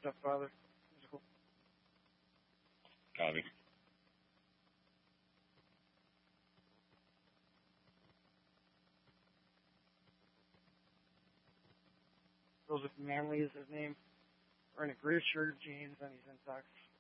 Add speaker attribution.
Speaker 1: Stepfather.
Speaker 2: Copy.
Speaker 1: Joseph Manley is his name. Wearing a gray shirt, jeans, and he's in socks.